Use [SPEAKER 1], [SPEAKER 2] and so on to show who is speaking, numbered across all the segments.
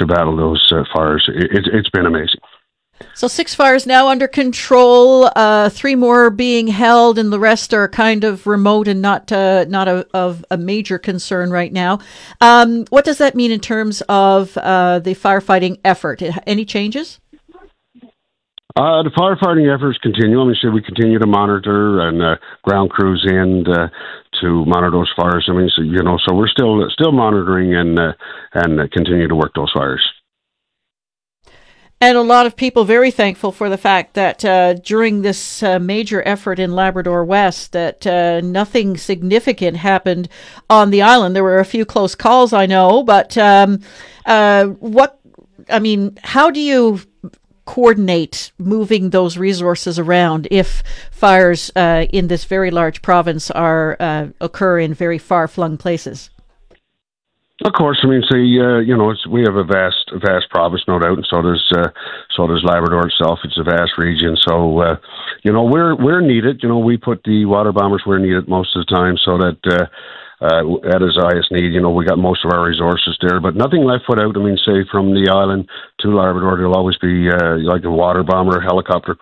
[SPEAKER 1] to battle those fires. It's been amazing.
[SPEAKER 2] So 6 fires now under control, 3 more being held, and the rest are kind of remote and not of a major concern right now. What does that mean in terms of the firefighting effort? Any changes?
[SPEAKER 1] The firefighting efforts continue. I mean, we continue to monitor and ground crews in to monitor those fires. I mean, so we're still monitoring and continue to work those fires.
[SPEAKER 2] And a lot of people very thankful for the fact that during this major effort in Labrador West that nothing significant happened on the island. There were a few close calls, I know, but how do you coordinate moving those resources around if fires in this very large province occur in very far-flung places?
[SPEAKER 1] Of course, I mean, we have a vast province, no doubt, and so does Labrador itself. It's a vast region, so we're needed. We put the water bombers where needed most of the time, so that at its highest need, we got most of our resources there, but nothing left without. I mean, say from the island to Labrador, there'll always be like a water bomber, helicopters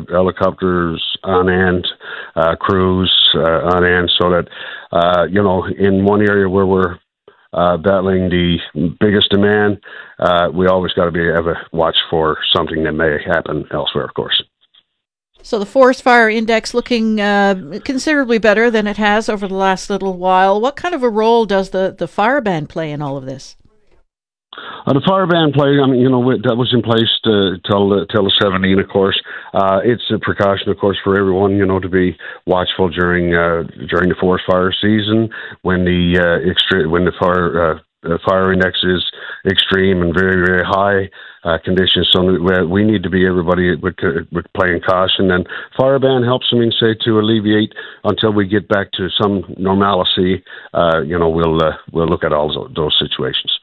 [SPEAKER 1] on hand, crews on hand, so that in one area where we're battling the biggest demand, we always got to have a watch for something that may happen elsewhere, of course.
[SPEAKER 2] So the forest fire index looking considerably better than it has over the last little while. What kind of a role does the fire ban play in all of this?
[SPEAKER 1] The fire ban play, that was in place till the 17, of course. It's a precaution, of course, for everyone, to be watchful during the forest fire season when the fire index is extreme and very, very high conditions. So we need to be everybody with playing caution. And fire ban helps, to alleviate until we get back to some normalcy. We'll look at all those situations.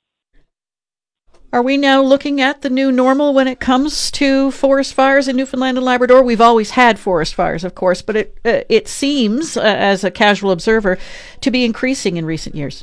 [SPEAKER 2] Are we now looking at the new normal when it comes to forest fires in Newfoundland and Labrador? We've always had forest fires, of course, but it seems, as a casual observer, to be increasing in recent years.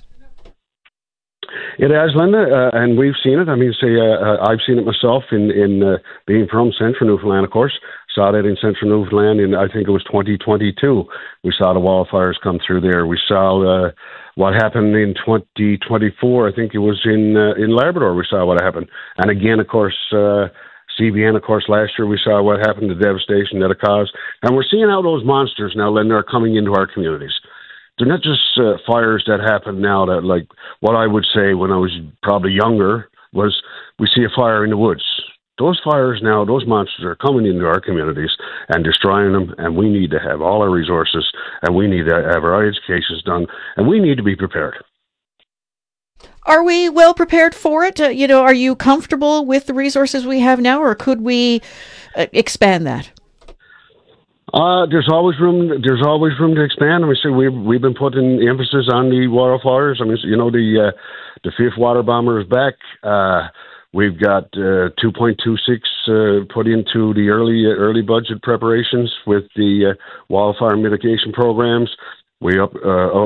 [SPEAKER 1] It has, Linda, and we've seen it. I've seen it myself in being from Central Newfoundland, of course. Saw that in Central Newfoundland in, I think it was 2022. We saw the wildfires come through there. We saw what happened in 2024. I think it was in Labrador. We saw what happened. And again, of course, CBN, of course, last year we saw what happened, the devastation that it caused. And we're seeing how those monsters now, Linda, are coming into our communities. They're not just fires that happen now that, like, what I would say when I was probably younger was we see a fire in the woods. Those fires now, those monsters are coming into our communities and destroying them, and we need to have all our resources, and we need to have our educations done, and we need to be prepared.
[SPEAKER 2] Are we well prepared for it? Are you comfortable with the resources we have now, or could we expand that?
[SPEAKER 1] There's always room to expand. We've been putting emphasis on the wildfires. The fifth water bomber is back. We've got 2.26 put into the early budget preparations with the wildfire mitigation programs. We upped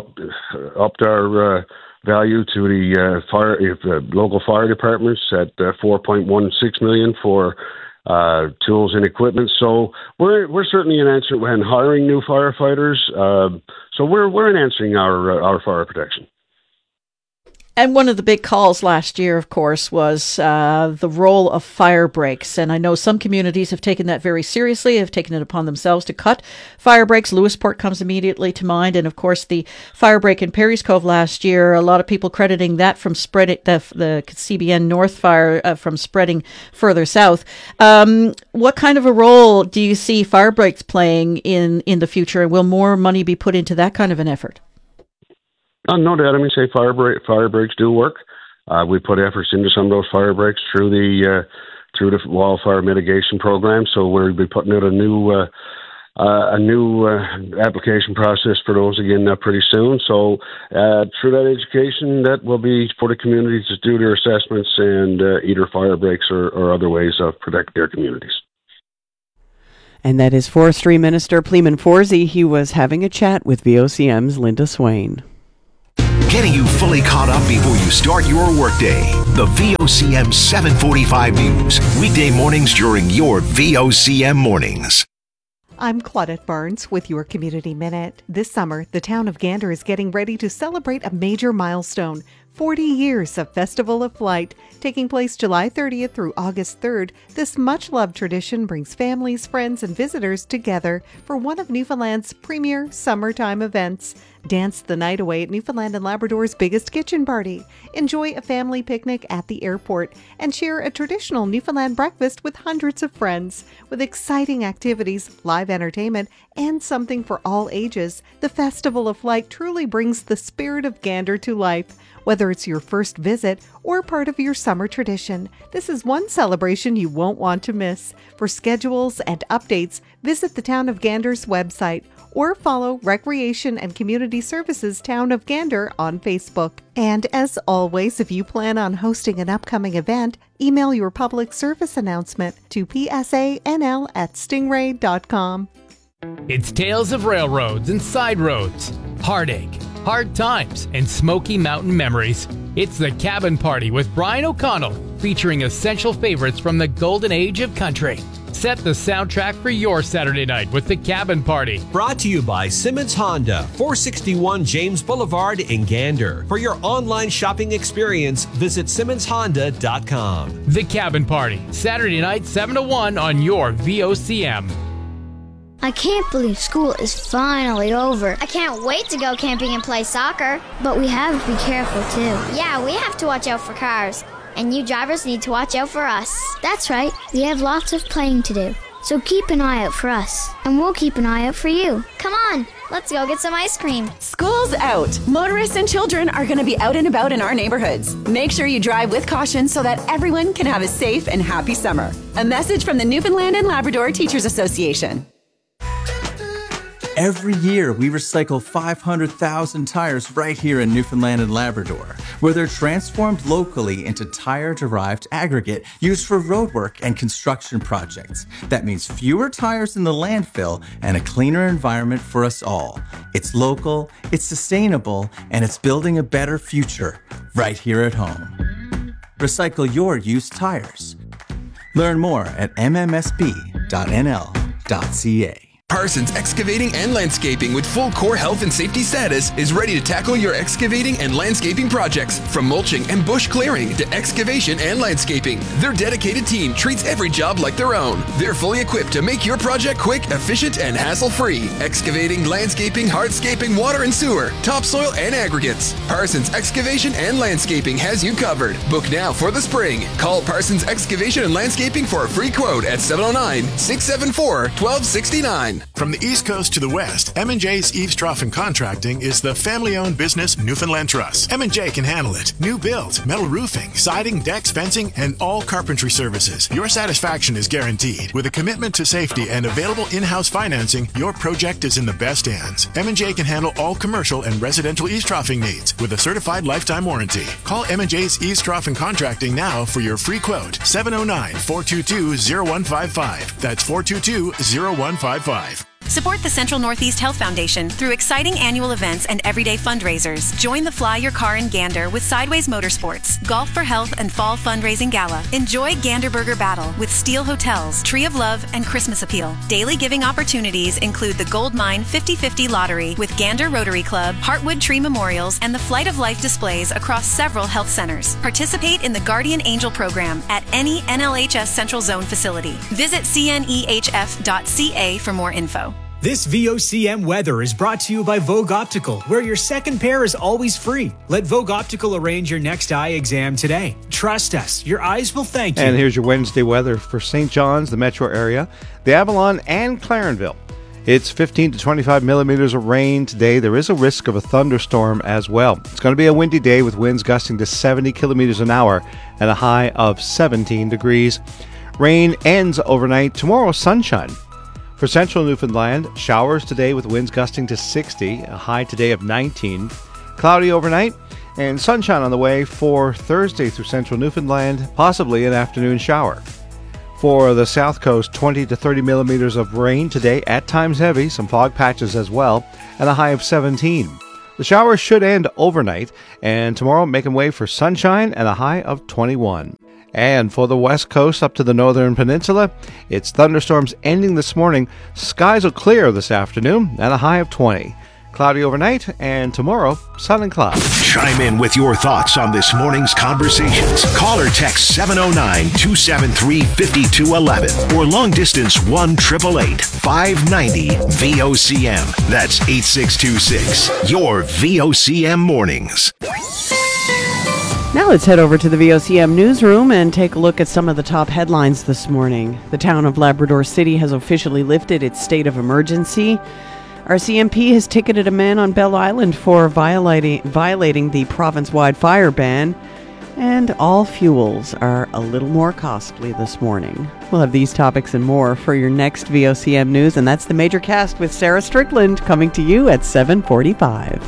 [SPEAKER 1] our value to the local fire departments at $4.16 million for tools and equipment. So we're certainly enhancing when hiring new firefighters. So we're enhancing our fire protection.
[SPEAKER 2] And one of the big calls last year, of course, was the role of fire breaks. And I know some communities have taken that very seriously, have taken it upon themselves to cut fire breaks. Lewisport comes immediately to mind. And, of course, the fire break in Perry's Cove last year, a lot of people crediting that from spreading the CBN North fire from spreading further south. What kind of a role do you see fire breaks playing in the future? And will more money be put into that kind of an effort?
[SPEAKER 1] No doubt. Fire breaks do work. We put efforts into some of those fire breaks through the wildfire mitigation program. So we'll be putting out a new application process for those again pretty soon. So through that education, that will be for the communities to do their assessments and either fire breaks or other ways of protecting their communities.
[SPEAKER 3] And that is Forestry Minister Pleeman Forsey. He was having a chat with VOCM's Linda Swain.
[SPEAKER 4] getting you fully caught up before you start your workday. The VOCM 745 News, weekday mornings during your VOCM mornings.
[SPEAKER 5] I'm Claudette Barnes with your Community Minute. This summer, the town of Gander is getting ready to celebrate a major milestone. 40 years of Festival of Light. Taking place July 30th through August 3rd, this much-loved tradition brings families, friends, and visitors together for one of Newfoundland's premier summertime events. Dance the night away at Newfoundland and Labrador's biggest kitchen party. Enjoy a family picnic at the airport and share a traditional Newfoundland breakfast with hundreds of friends. With exciting activities, live entertainment, and something for all ages, the Festival of Light truly brings the spirit of Gander to life. Whether it's your first visit or part of your summer tradition, this is one celebration you won't want to miss. For schedules and updates, visit the Town of Gander's website or follow Recreation and Community Services Town of Gander on Facebook. And as always, if you plan on hosting an upcoming event, email your public service announcement to psanl@stingray.com.
[SPEAKER 6] It's tales of railroads and side roads, heartache, hard times, and Smoky Mountain memories. It's The Cabin Party with Brian O'Connell, featuring essential favorites from the golden age of country. Set the soundtrack for your Saturday night with The Cabin Party.
[SPEAKER 7] Brought to you by Simmons Honda, 461 James Boulevard in Gander. For your online shopping experience, visit SimmonsHonda.com.
[SPEAKER 6] The Cabin Party, Saturday night 7 to 1 on your VOCM.
[SPEAKER 8] I can't believe school is finally over. I can't wait to go camping and play soccer. But we have to be careful, too. Yeah, we have to watch out for cars. And you drivers need to watch out for us. That's right. We have lots of playing to do. So keep an eye out for us. And we'll keep an eye out for you. Come on, let's go get some ice cream.
[SPEAKER 9] School's out. Motorists and children are going to be out and about in our neighborhoods. Make sure you drive with caution so that everyone can have a safe and happy summer. A message from the Newfoundland and Labrador Teachers Association.
[SPEAKER 10] Every year, we recycle 500,000 tires right here in Newfoundland and Labrador, where they're transformed locally into tire-derived aggregate used for roadwork and construction projects. That means fewer tires in the landfill and a cleaner environment for us all. It's local, it's sustainable, and it's building a better future right here at home. Recycle your used tires. Learn more at mmsb.nl.ca.
[SPEAKER 11] Parsons Excavating and Landscaping with full core health and safety status is ready to tackle your excavating and landscaping projects. From mulching and bush clearing to excavation and landscaping, their dedicated team treats every job like their own. They're fully equipped to make your project quick, efficient, and hassle-free. Excavating, landscaping, hardscaping, water and sewer, topsoil, and aggregates. Parsons Excavation and Landscaping has you covered. Book now for the spring. Call Parsons Excavation and Landscaping for a free quote at 709-674-1269.
[SPEAKER 12] From the East Coast to the West, M&J's Eaves Trough and Contracting is the family-owned business Newfoundland Trust. M&J can handle it. New build, metal roofing, siding, decks, fencing, and all carpentry services. Your satisfaction is guaranteed. With a commitment to safety and available in-house financing, your project is in the best hands. M&J can handle all commercial and residential eaves troughing needs with a certified lifetime warranty. Call M&J's Eaves Trough and Contracting now for your free quote. 709-422-0155. That's 422-0155.
[SPEAKER 13] Support the Central Northeast Health Foundation through exciting annual events and everyday fundraisers. Join the Fly Your Car in Gander with Sideways Motorsports, Golf for Health and Fall Fundraising Gala. Enjoy Gander Burger Battle with Steel Hotels, Tree of Love, and Christmas Appeal. Daily giving opportunities include the Gold Mine 50/50 Lottery with Gander Rotary Club, Heartwood Tree Memorials, and the Flight of Life displays across several health centers. Participate in the Guardian Angel program at any NLHS Central Zone facility. Visit cnehf.ca for more info.
[SPEAKER 14] This VOCM weather is brought to you by Vogue Optical, where your second pair is always free. Let Vogue Optical arrange your next eye exam today. Trust us, your eyes will thank you.
[SPEAKER 15] And here's your Wednesday weather for St. John's, the metro area, the Avalon, and Clarenville. It's 15 to 25 millimeters of rain today. There is a risk of a thunderstorm as well. It's going to be a windy day with winds gusting to 70 kilometers an hour and a high of 17 degrees. Rain ends overnight. Tomorrow, sunshine. For central Newfoundland, showers today with winds gusting to 60, a high today of 19. Cloudy overnight and sunshine on the way for Thursday through central Newfoundland, possibly an afternoon shower. For the south coast, 20 to 30 millimeters of rain today, at times heavy, some fog patches as well, and a high of 17. The showers should end overnight, and tomorrow making way for sunshine and a high of 21. And for the west coast up to the northern peninsula, it's thunderstorms ending this morning. Skies will clear this afternoon and a high of 20. Cloudy overnight, and tomorrow, sun and clouds.
[SPEAKER 4] Chime in with your thoughts on this morning's conversations. Call or text 709-273-5211 or long distance 1-888-590-VOCM. That's 8626. Your VOCM mornings.
[SPEAKER 3] Now let's head over to the VOCM newsroom and take a look at some of the top headlines this morning. The town of Labrador City has officially lifted its state of emergency. RCMP has ticketed a man on Bell Island for violating the province-wide fire ban. And all fuels are a little more costly this morning. We'll have these topics and more for your next VOCM News, and that's the Major Cast with Sarah Strickland coming to you at 7:45.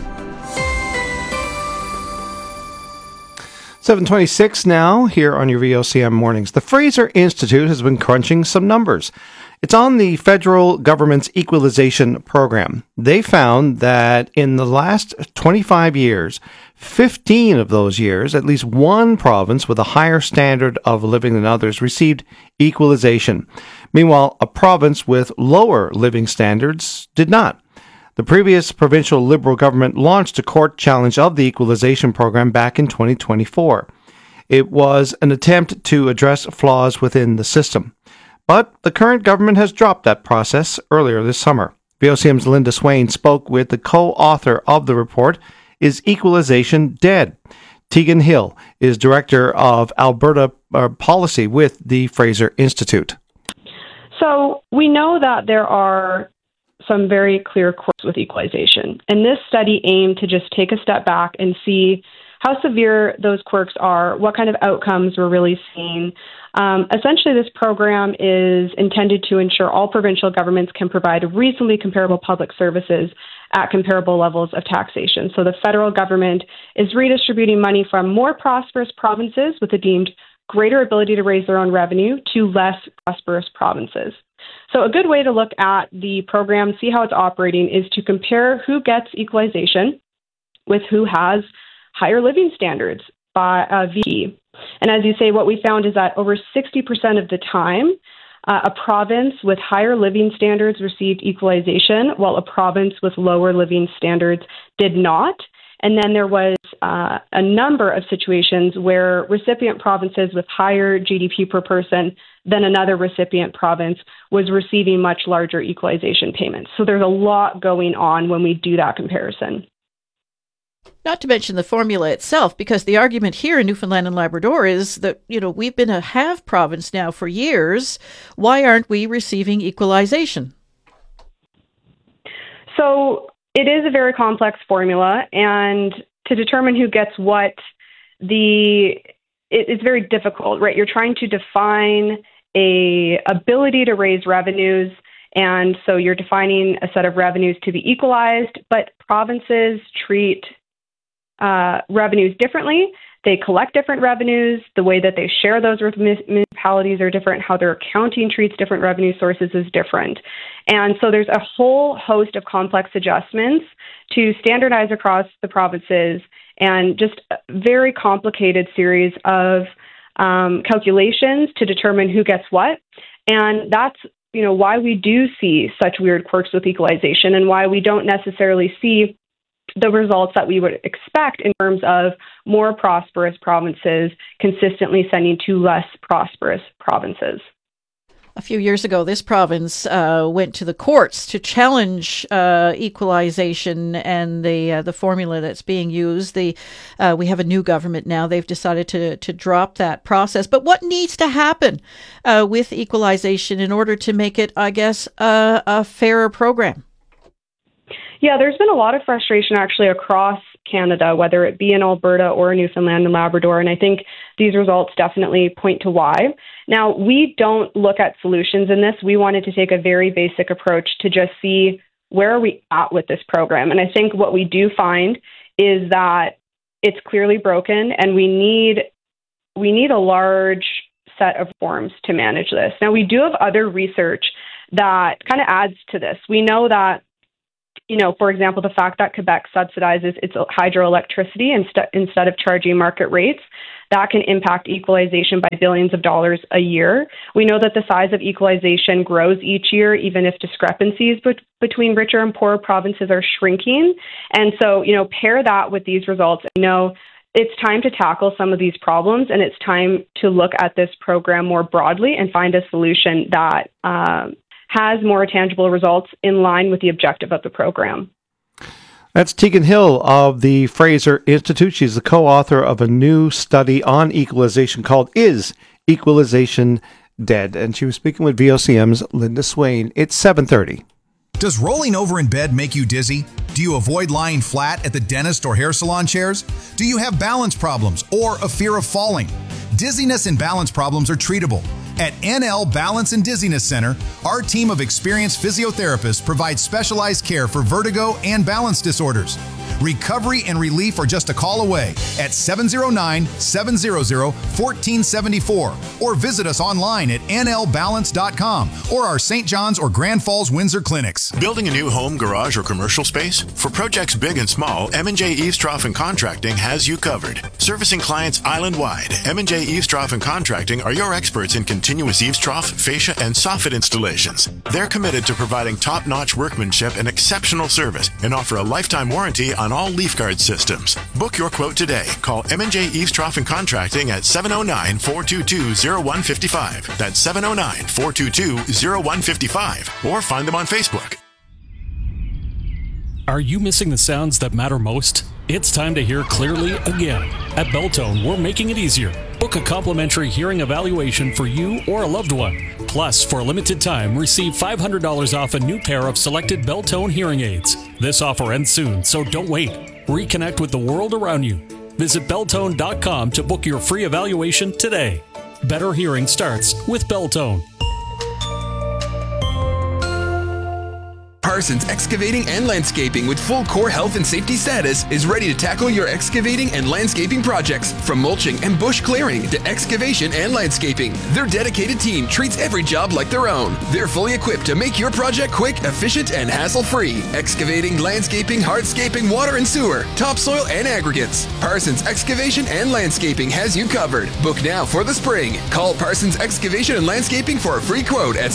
[SPEAKER 15] 7:26 now here on your VOCM mornings. The Fraser Institute has been crunching some numbers. It's on the federal government's equalization program. They found that in the last 25 years, 15 of those years, at least one province with a higher standard of living than others received equalization. Meanwhile, a province with lower living standards did not. The previous provincial Liberal government launched a court challenge of the equalization program back in 2024. It was an attempt to address flaws within the system. But the current government has dropped that process earlier this summer. VOCM's Linda Swain spoke with the co-author of the report, Is Equalization Dead? Tegan Hill is Director of Alberta Policy with the Fraser Institute.
[SPEAKER 16] So we know that there are some very clear quirks with equalization. And this study aimed to just take a step back and see how severe those quirks are, what kind of outcomes we're really seeing. Essentially, this program is intended to ensure all provincial governments can provide reasonably comparable public services at comparable levels of taxation. So the federal government is redistributing money from more prosperous provinces with a deemed greater ability to raise their own revenue to less prosperous provinces. So a good way to look at the program, see how it's operating, is to compare who gets equalization with who has higher living standards by VE. And as you say, what we found is that over 60% of the time, a province with higher living standards received equalization, while a province with lower living standards did not. And then there was a number of situations where recipient provinces with higher GDP per person than another recipient province was receiving much larger equalization payments. So there's a lot going on when we do that comparison.
[SPEAKER 2] Not to mention the formula itself, because the argument here in Newfoundland and Labrador is that, we've been a have province now for years. Why aren't we receiving equalization?
[SPEAKER 16] So it is a very complex formula, and to determine who gets what, it's very difficult, right? You're trying to define a ability to raise revenues, and so you're defining a set of revenues to be equalized, but provinces treat revenues differently. They collect different revenues. The way that they share those with municipalities are different. How their accounting treats different revenue sources is different. And so there's a whole host of complex adjustments to standardize across the provinces and just a very complicated series of calculations to determine who gets what. And that's why we do see such weird quirks with equalization and why we don't necessarily see the results that we would expect in terms of more prosperous provinces consistently sending to less prosperous provinces.
[SPEAKER 2] A few years ago, this province went to the courts to challenge equalization and the formula that's being used. We have a new government now. They've decided to drop that process. But what needs to happen with equalization in order to make it, I guess, a fairer program?
[SPEAKER 16] Yeah, there's been a lot of frustration actually across Canada, whether it be in Alberta or Newfoundland and Labrador, and I think these results definitely point to why. Now, we don't look at solutions in this. We wanted to take a very basic approach to just see where are we at with this program. And I think what we do find is that it's clearly broken, and we need a large set of reforms to manage this. Now, we do have other research that kind of adds to this. We know that for example, the fact that Quebec subsidizes its hydroelectricity instead of charging market rates, that can impact equalization by billions of dollars a year. We know that the size of equalization grows each year, even if discrepancies between richer and poorer provinces are shrinking. And so, pair that with these results. It's time to tackle some of these problems, and it's time to look at this program more broadly and find a solution that has more tangible results in line with the objective of the program.
[SPEAKER 15] That's Tegan Hill of the Fraser Institute. She's the co-author of a new study on equalization called Is Equalization Dead? And she was speaking with VOCM's Linda Swain. It's 7:30.
[SPEAKER 17] Does rolling over in bed make you dizzy? Do you avoid lying flat at the dentist or hair salon chairs? Do you have balance problems or a fear of falling? Dizziness and balance problems are treatable. At NL Balance and Dizziness Center, our team of experienced physiotherapists provides specialized care for vertigo and balance disorders. Recovery and relief are just a call away at 709-700-1474 or visit us online at nlbalance.com or our St. John's or Grand Falls Windsor clinics.
[SPEAKER 12] Building a new home, garage, or commercial space? For projects big and small, M&J Eavestrough and Contracting has you covered. Servicing clients island-wide, M&J Eavestrough and Contracting are your experts in continuous eavestrough, fascia, and soffit installations. They're committed to providing top-notch workmanship and exceptional service and offer a lifetime warranty on all LeafGuard systems. Book your quote today. Call M&J Eavestrough and Contracting at 709-422-0155. That's 709-422-0155. Or find them on Facebook.
[SPEAKER 18] Are you missing the sounds that matter most? It's time to hear clearly again. At Beltone, we're making it easier. Book a complimentary hearing evaluation for you or a loved one. Plus, for a limited time, receive $500 off a new pair of selected Beltone hearing aids. This offer ends soon, so don't wait. Reconnect with the world around you. Visit Beltone.com to book your free evaluation today. Better hearing starts with Beltone.
[SPEAKER 11] Parsons Excavating and Landscaping with full core health and safety status is ready to tackle your excavating and landscaping projects. From mulching and bush clearing to excavation and landscaping, their dedicated team treats every job like their own. They're fully equipped to make your project quick, efficient, and hassle-free. Excavating, landscaping, hardscaping, water and sewer, topsoil, and aggregates. Parsons Excavation and Landscaping has you covered. Book now for the spring. Call Parsons Excavation and Landscaping for a free quote at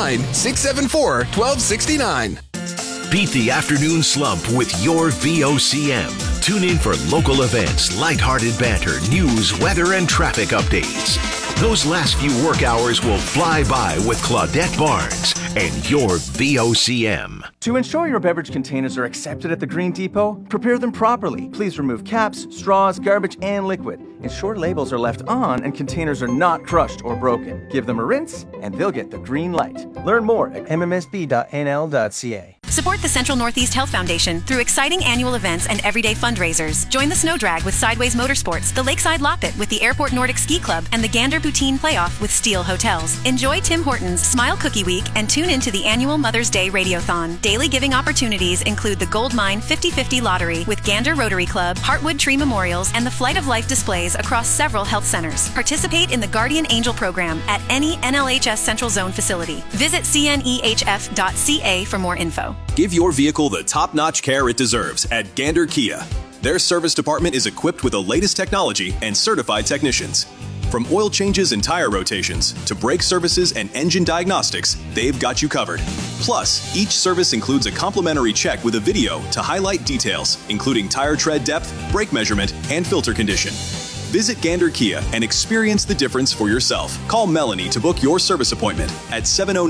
[SPEAKER 11] 709-674-1269.
[SPEAKER 4] Beat the afternoon slump with your VOCM. Tune in for local events, lighthearted banter, news, weather, and traffic updates. Those last few work hours will fly by with Claudette Barnes and your VOCM.
[SPEAKER 10] To ensure your beverage containers are accepted at the Green Depot, prepare them properly. Please remove caps, straws, garbage, and liquid. Ensure labels are left on and containers are not crushed or broken. Give them a rinse and they'll get the green light. Learn more at mmsb.nl.ca.
[SPEAKER 13] Support the Central Northeast Health Foundation through exciting annual events and everyday fundraisers. Join the Snow Drag with Sideways Motorsports, the Lakeside Loppet with the Airport Nordic Ski Club, and the Gander Poutine Playoff with Steel Hotels. Enjoy Tim Hortons Smile Cookie Week and tune into the annual Mother's Day Radiothon. Daily giving opportunities include the Gold Mine 50/50 Lottery with Gander Rotary Club, Heartwood Tree Memorials, and the Flight of Life displays across several health centers. Participate in the Guardian Angel program at any NLHS Central Zone facility. Visit cnehf.ca for more info.
[SPEAKER 19] Give your vehicle the top-notch care it deserves at Gander Kia. Their service department is equipped with the latest technology and certified technicians. From oil changes and tire rotations to brake services and engine diagnostics, they've got you covered. Plus, each service includes a complimentary check with a video to highlight details, including tire tread depth, brake measurement, and filter condition. Visit Gander Kia and experience the difference for yourself. Call Melanie to book your service appointment at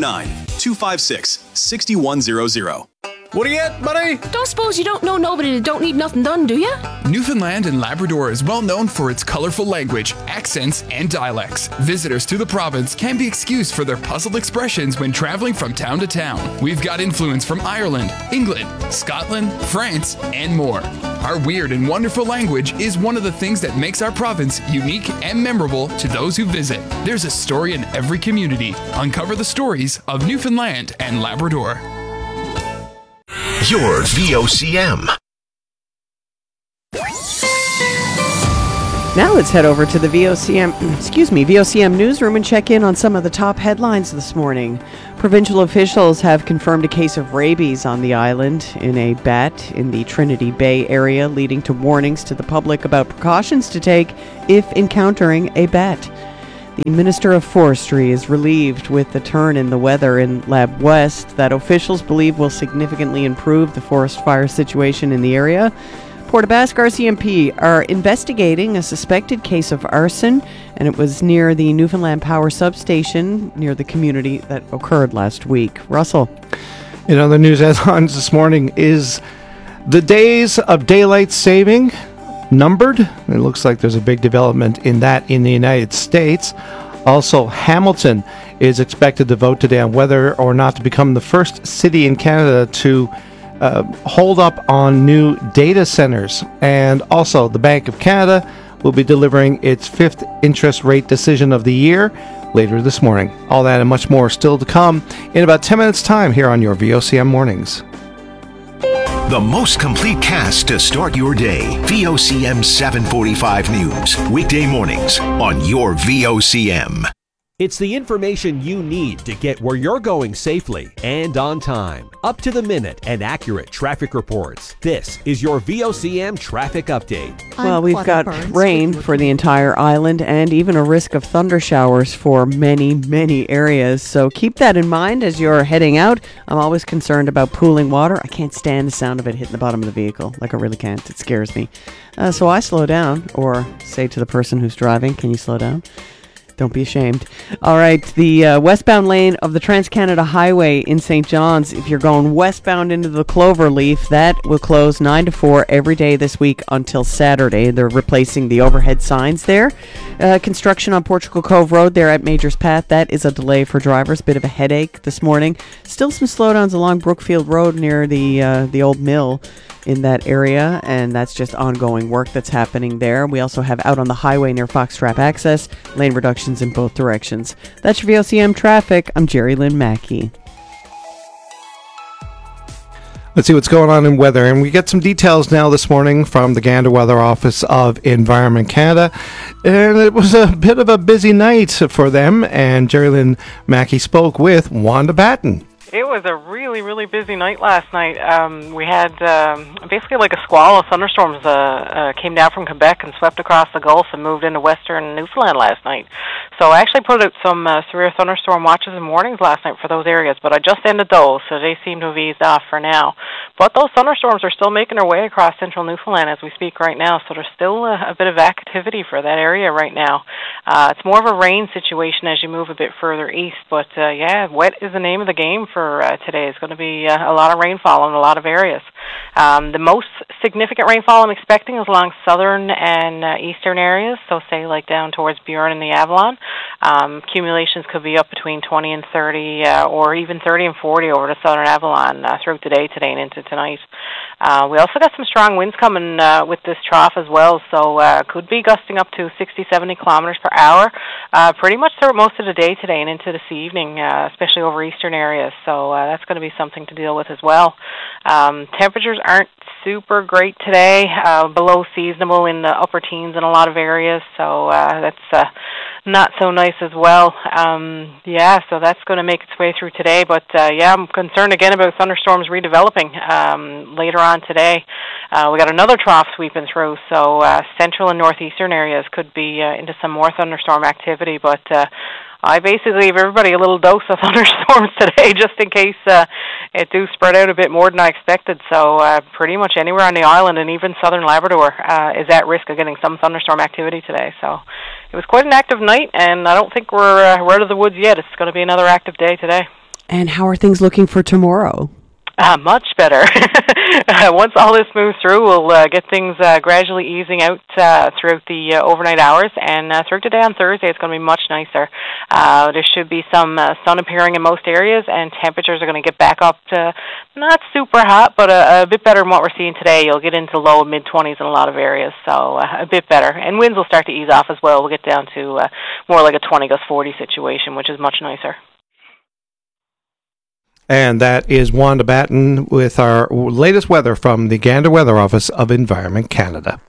[SPEAKER 19] 709-256-6100.
[SPEAKER 11] What are you at, buddy?
[SPEAKER 20] Don't suppose you don't know nobody that don't need nothing done, do you?
[SPEAKER 11] Newfoundland and Labrador is well known for its colorful language, accents, and dialects. Visitors to the province can be excused for their puzzled expressions when traveling from town to town. We've got influence from Ireland, England, Scotland, France, and more. Our weird and wonderful language is one of the things that makes our province unique and memorable to those who visit. There's a story in every community. Uncover the stories of Newfoundland and Labrador.
[SPEAKER 4] Your VOCM.
[SPEAKER 3] Now let's head over to the VOCM newsroom and check in on some of the top headlines this morning. Provincial officials have confirmed a case of rabies on the island in a bat in the Trinity Bay area, leading to warnings to the public about precautions to take if encountering a bat. The Minister of Forestry is relieved with the turn in the weather in Lab West that officials believe will significantly improve the forest fire situation in the area. Port aux Basques RCMP are investigating a suspected case of arson, and it was near the Newfoundland Power substation near the community that occurred last week. Russell.
[SPEAKER 15] In other news headlines this morning, is the days of daylight saving numbered? It looks like there's a big development in that in the United States. Also, Hamilton is expected to vote today on whether or not to become the first city in Canada to hold up on new data centers. And also, the Bank of Canada will be delivering its 5th interest rate decision of the year later this morning. All that and much more still to come in about 10 minutes' time here on your VOCM Mornings.
[SPEAKER 4] The most complete cast to start your day. VOCM 745 News. Weekday mornings on your VOCM.
[SPEAKER 7] It's the information you need to get where you're going safely and on time. Up to the minute and accurate traffic reports. This is your VOCM traffic update.
[SPEAKER 3] Well, we've got rain for the entire island and even a risk of thunder showers for many, many areas. So keep that in mind as you're heading out. I'm always concerned about pooling water. I can't stand the sound of it hitting the bottom of the vehicle. Like, I really can't. It scares me. So I slow down, or say to the person who's driving, can you slow down? Don't be ashamed. All right, the westbound lane of the Trans-Canada Highway in St. John's, if you're going westbound into the Cloverleaf, that will close 9 to 4 every day this week until Saturday. They're replacing the overhead signs there. Construction on Portugal Cove Road there at Major's Path, that is a delay for drivers. Bit of a headache this morning. Still some slowdowns along Brookfield Road near the old mill in that area, and that's just ongoing work that's happening there. We also have out on the highway near Foxtrap Access, lane reductions in both directions. That's your VOCM traffic. I'm Jerry Lynn Mackey.
[SPEAKER 15] Let's see what's going on in weather. And we get some details now this morning from the Gander Weather Office of Environment Canada. And it was a bit of a busy night for them. And Jerry Lynn Mackey spoke with Wanda Batten.
[SPEAKER 21] It was a really, really busy night last night. We had basically like a squall of thunderstorms came down from Quebec and swept across the Gulf and moved into western Newfoundland last night. So I actually put out some severe thunderstorm watches and warnings last night for those areas, but I just ended those, so they seem to have eased off for now. But those thunderstorms are still making their way across central Newfoundland as we speak right now, so there's still a bit of activity for that area right now. It's more of a rain situation as you move a bit further east, but yeah, wet is the name of the game for today. It's going to be a lot of rainfall in a lot of areas. The most significant rainfall I'm expecting is along southern and eastern areas, so say like down towards Burin and the Avalon. Accumulations could be up between 20 and 30 or even 30 and 40 over the southern Avalon throughout the day today and into tonight. We also got some strong winds coming with this trough as well, so could be gusting up to 60, 70 kilometers per hour pretty much throughout most of the day today and into this evening, especially over eastern areas. So that's going to be something to deal with as well. Temperatures aren't super great today, below seasonable in the upper teens in a lot of areas, so that's not so nice as well. Yeah, so that's going to make its way through today, but yeah, I'm concerned again about thunderstorms redeveloping later on today. We got another trough sweeping through, so central and northeastern areas could be into some more thunderstorm activity, but I basically gave everybody a little dose of thunderstorms today just in case it do spread out a bit more than I expected. So pretty much anywhere on the island and even southern Labrador is at risk of getting some thunderstorm activity today. So it was quite an active night, and I don't think we're out of the woods yet. It's going to be another active day today.
[SPEAKER 3] And how are things looking for tomorrow?
[SPEAKER 21] Much better. Once all this moves through, we'll get things gradually easing out throughout the overnight hours, and throughout today on Thursday, it's going to be much nicer. There should be some sun appearing in most areas, and temperatures are going to get back up to not super hot, but a bit better than what we're seeing today. You'll get into low mid-20s in a lot of areas, so a bit better. And winds will start to ease off as well. We'll get down to more like a 20-40 situation, which is much nicer.
[SPEAKER 15] And that is Wanda Batten with our latest weather from the Gander Weather Office of Environment Canada.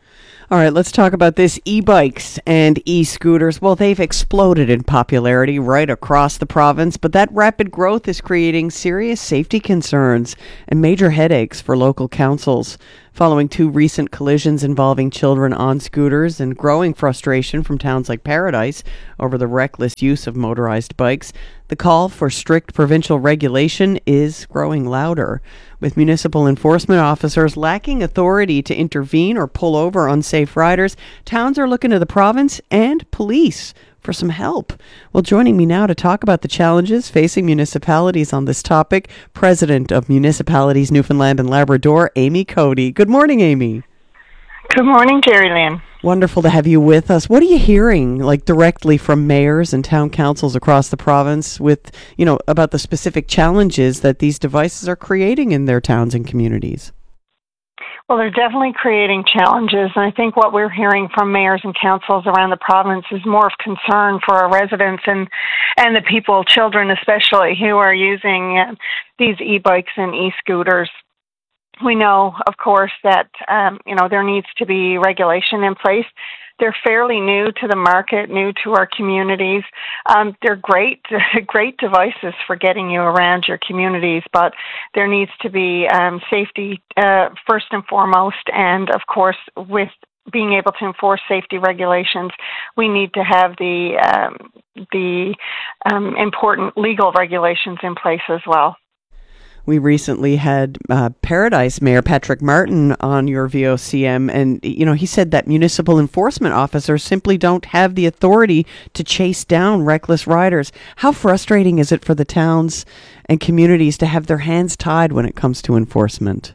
[SPEAKER 3] All right, let's talk about this. E-bikes and e-scooters. Well, they've exploded in popularity right across the province, but that rapid growth is creating serious safety concerns and major headaches for local councils. Following 2 recent collisions involving children on scooters and growing frustration from towns like Paradise over the reckless use of motorized bikes, the call for strict provincial regulation is growing louder. With municipal enforcement officers lacking authority to intervene or pull over unsafe riders, towns are looking to the province and police for some help. Well, joining me now to talk about the challenges facing municipalities on this topic, President of Municipalities Newfoundland and Labrador, Amy Cody. Good morning, Amy.
[SPEAKER 21] Good morning, Jerry Lynn.
[SPEAKER 3] Wonderful to have you with us. What are you hearing, like, directly from mayors and town councils across the province with, about the specific challenges that these devices are creating in their towns and communities?
[SPEAKER 21] Well, they're definitely creating challenges, and I think what we're hearing from mayors and councils around the province is more of concern for our residents and the people, children especially, who are using these e-bikes and e-scooters. We know, of course, that there needs to be regulation in place. They're fairly new to the market, new to our communities. They're great devices for getting you around your communities, but there needs to be safety first and foremost, and of course, with being able to enforce safety regulations, we need to have the important legal regulations in place as well.
[SPEAKER 3] We recently had Paradise Mayor Patrick Martin on your VOCM, and he said that municipal enforcement officers simply don't have the authority to chase down reckless riders. How frustrating is it for the towns and communities to have their hands tied when it comes to enforcement?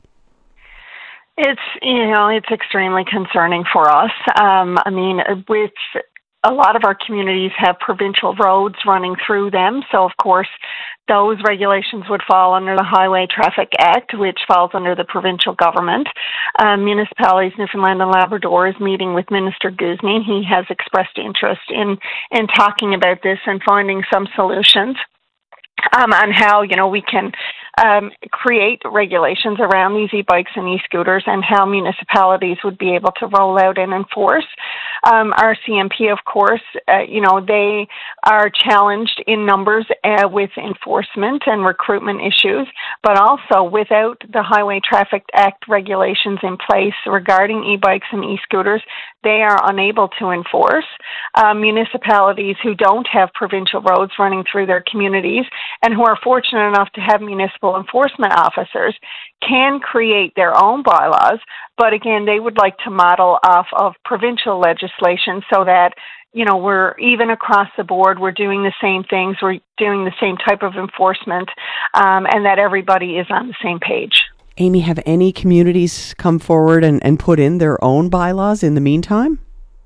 [SPEAKER 21] It's extremely concerning for us. With a lot of our communities have provincial roads running through them, so of course those regulations would fall under the Highway Traffic Act, which falls under the provincial government. Municipalities Newfoundland and Labrador is meeting with Minister Guzny. He has expressed interest in talking about this and finding some solutions on how we can create regulations around these e-bikes and e-scooters and how municipalities would be able to roll out and enforce. Our CMP, of course, they are challenged in numbers with enforcement and recruitment issues, but also without the Highway Traffic Act regulations in place regarding e-bikes and e-scooters, they are unable to enforce. Municipalities who don't have provincial roads running through their communities and who are fortunate enough to have municipal enforcement officers can create their own bylaws, but again, they would like to model off of provincial legislation so that we're even across the board, we're doing the same things, we're doing the same type of enforcement, and that everybody is on the same page.
[SPEAKER 3] Amy, have any communities come forward and put in their own bylaws in the meantime?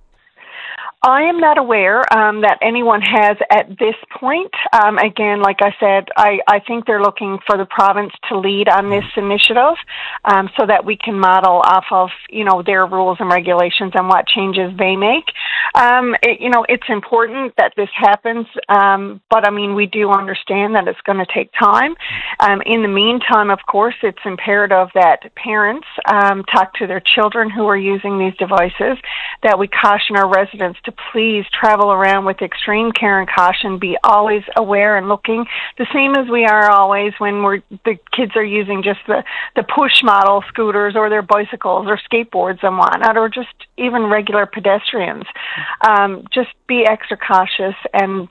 [SPEAKER 21] I am not aware that anyone has at this point. Again, like I said, I think they're looking for the province to lead on this initiative so that we can model off of, their rules and regulations and what changes they make. It's important that this happens, but we do understand that it's going to take time. In the meantime, of course, it's imperative that parents talk to their children who are using these devices, that we caution our residents to please travel around with extreme care and caution, be always aware and looking, the same as we are always when the kids are using just the push model scooters or their bicycles or skateboards and whatnot, or just even regular pedestrians. Just be extra cautious and,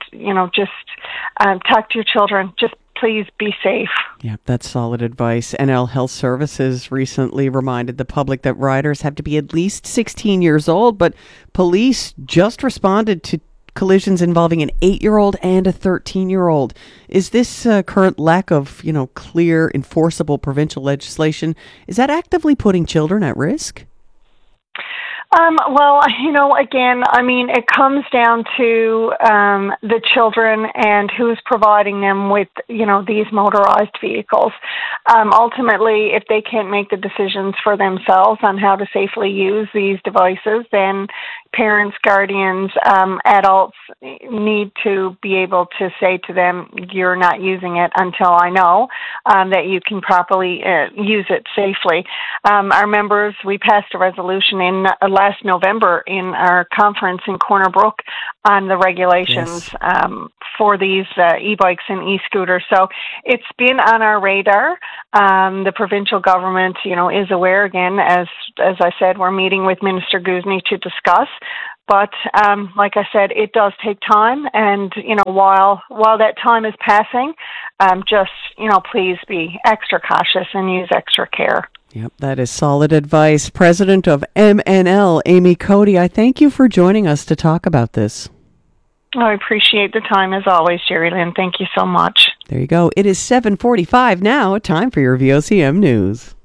[SPEAKER 21] talk to your children. Just please be safe.
[SPEAKER 3] Yeah, that's solid advice. NL Health Services recently reminded the public that riders have to be at least 16 years old, but police just responded to collisions involving an 8-year-old and a 13-year-old. Is this current lack of, clear, enforceable provincial legislation, is that actively putting children at risk?
[SPEAKER 21] Again, it comes down to the children and who's providing them with, these motorized vehicles. Ultimately, if they can't make the decisions for themselves on how to safely use these devices, then parents, guardians, adults need to be able to say to them, you're not using it until I know that you can properly use it safely. Our members, we passed a resolution in
[SPEAKER 1] last November in our conference in Corner Brook on the regulations for these e-bikes and e-scooters. So it's been on our radar. The provincial government, is aware again. As I said, we're meeting with Minister Guzny to discuss. But like I said, it does take time, and while that time is passing, please be extra cautious and use extra care.
[SPEAKER 3] Yep, that is solid advice. President of MNL, Amy Cody, I thank you for joining us to talk about this.
[SPEAKER 1] I appreciate the time as always, Jerry Lynn. Thank you so much.
[SPEAKER 3] There you go. It is 7:45 now. Time for your VOCM news.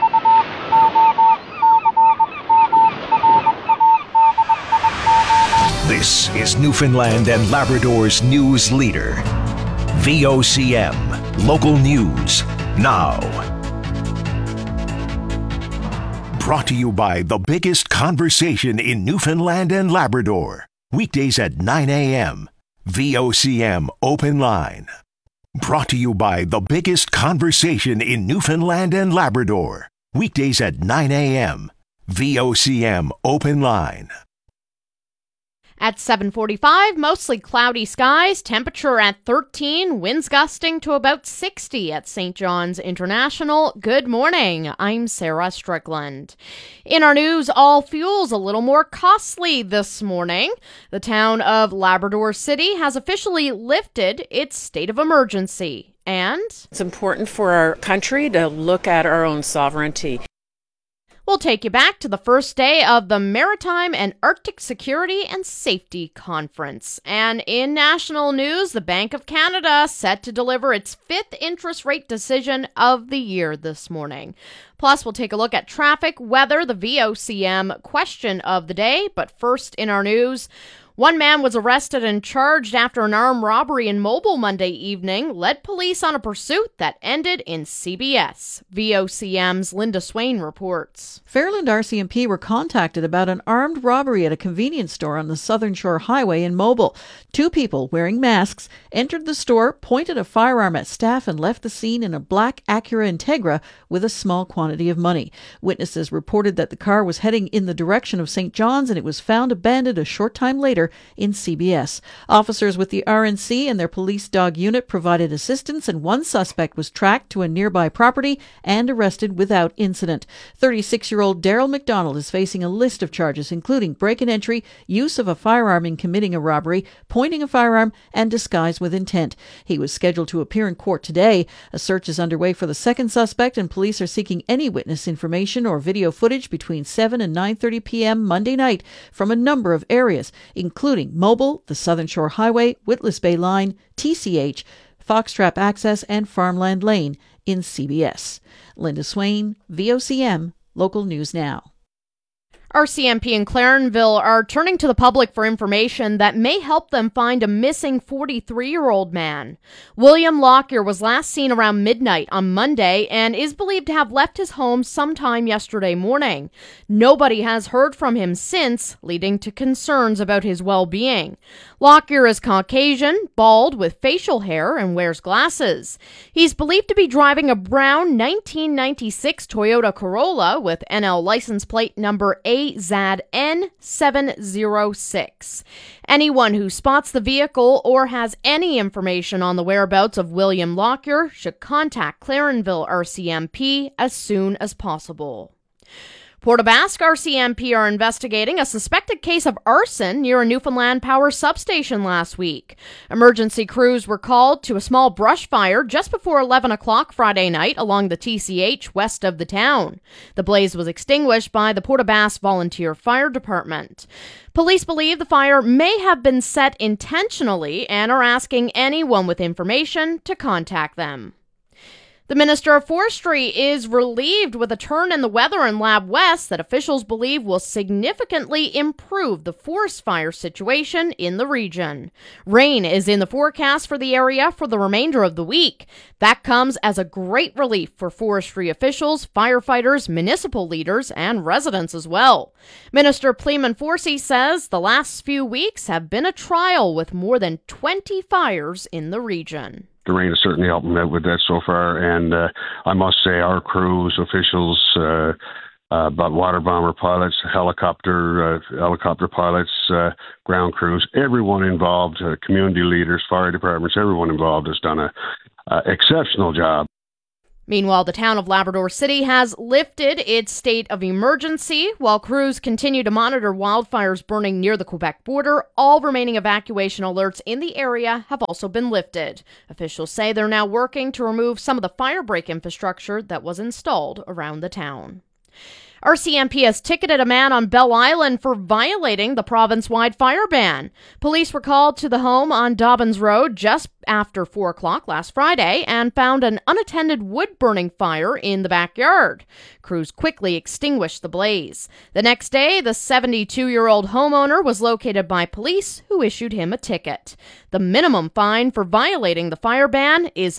[SPEAKER 4] This is Newfoundland and Labrador's news leader. VOCM, local news, now. Brought to you by the biggest conversation in Newfoundland and Labrador. Weekdays at 9 a.m. VOCM Open Line. Brought to you by the biggest conversation in Newfoundland and Labrador. Weekdays at 9 a.m. VOCM Open Line.
[SPEAKER 22] At 7:45, mostly cloudy skies, temperature at 13, winds gusting to about 60 at St. John's International. Good morning, I'm Sarah Strickland. In our news, all fuels a little more costly this morning. The town of Labrador City has officially lifted its state of emergency. And
[SPEAKER 23] it's important for our country to look at our own sovereignty.
[SPEAKER 22] We'll take you back to the first day of the Maritime and Arctic Security and Safety Conference. And in national news, the Bank of Canada set to deliver its fifth interest rate decision of the year this morning. Plus, we'll take a look at traffic, weather, the VOCM question of the day. But first in our news, one man was arrested and charged after an armed robbery in Mobile Monday evening led police on a pursuit that ended in CBS. VOCM's Linda Swain reports.
[SPEAKER 2] Fairland RCMP were contacted about an armed robbery at a convenience store on the Southern Shore Highway in Mobile. Two people wearing masks entered the store, pointed a firearm at staff, and left the scene in a black Acura Integra with a small quantity of money. Witnesses reported that the car was heading in the direction of St. John's, and it was found abandoned a short time later in CBS. Officers with the RNC and their police dog unit provided assistance, and one suspect was tracked to a nearby property and arrested without incident. 36-year-old Daryl McDonald is facing a list of charges, including break and entry, use of a firearm in committing a robbery, pointing a firearm, and disguise with intent. He was scheduled to appear in court today. A search is underway for the second suspect, and police are seeking any witness information or video footage between 7 and 9:30 p.m. Monday night from a number of areas, including Mobile, the Southern Shore Highway, Witless Bay Line, TCH, Foxtrap Access, and Farmland Lane in CBS. Linda Swain, VOCM, Local News Now.
[SPEAKER 22] RCMP and Clarenville are turning to the public for information that may help them find a missing 43-year-old man. William Lockyer was last seen around midnight on Monday and is believed to have left his home sometime yesterday morning. Nobody has heard from him since, leading to concerns about his well-being. Lockyer is Caucasian, bald, with facial hair, and wears glasses. He's believed to be driving a brown 1996 Toyota Corolla with NL license plate number AZN706. Anyone who spots the vehicle or has any information on the whereabouts of William Lockyer should contact Clarenville RCMP as soon as possible. Port aux Basques RCMP are investigating a suspected case of arson near a Newfoundland Power substation last week. Emergency crews were called to a small brush fire just before 11 o'clock Friday night along the TCH west of the town. The blaze was extinguished by the Port aux Basques Volunteer Fire Department. Police believe the fire may have been set intentionally and are asking anyone with information to contact them. The Minister of Forestry is relieved with a turn in the weather in Lab West that officials believe will significantly improve the forest fire situation in the region. Rain is in the forecast for the area for the remainder of the week. That comes as a great relief for forestry officials, firefighters, municipal leaders, and residents as well. Minister Pleeman Forsey says the last few weeks have been a trial with more than 20 fires in the region.
[SPEAKER 24] The rain is certainly helping out with that so far, and I must say our crews, officials,
[SPEAKER 5] but water bomber pilots, helicopter pilots, ground crews, everyone involved, community leaders, fire departments, everyone involved has done an exceptional job.
[SPEAKER 22] Meanwhile, the town of Labrador City has lifted its state of emergency. While crews continue to monitor wildfires burning near the Quebec border, all remaining evacuation alerts in the area have also been lifted. Officials say they're now working to remove some of the firebreak infrastructure that was installed around the town. RCMP has ticketed a man on Bell Island for violating the province-wide fire ban. Police were called to the home on Dobbins Road just after 4 o'clock last Friday and found an unattended wood-burning fire in the backyard. Crews quickly extinguished the blaze. The next day, the 72-year-old homeowner was located by police, who issued him a ticket. The minimum fine for violating the fire ban is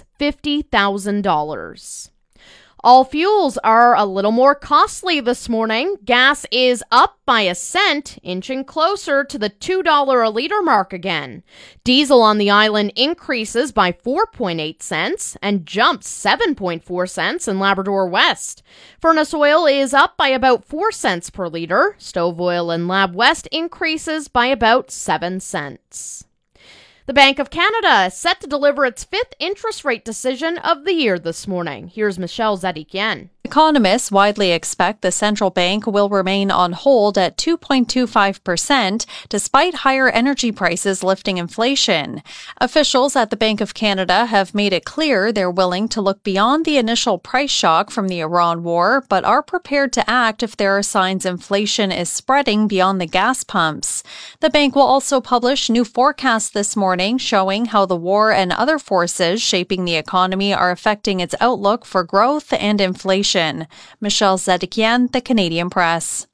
[SPEAKER 22] $50,000. All fuels are a little more costly this morning. Gas is up by a cent, inching closer to the $2 a liter mark again. Diesel on the island increases by 4.8 cents and jumps 7.4 cents in Labrador West. Furnace oil is up by about 4 cents per liter. Stove oil in Lab West increases by about 7 cents. The Bank of Canada is set to deliver its 5th interest rate decision of the year this morning. Here's Michelle Zadikian.
[SPEAKER 6] Economists widely expect the central bank will remain on hold at 2.25%, despite higher energy prices lifting inflation. Officials at the Bank of Canada have made it clear they're willing to look beyond the initial price shock from the Iran war, but are prepared to act if there are signs inflation is spreading beyond the gas pumps. The bank will also publish new forecasts this morning showing how the war and other forces shaping the economy are affecting its outlook for growth and inflation. Michelle Zedikian, The Canadian Press.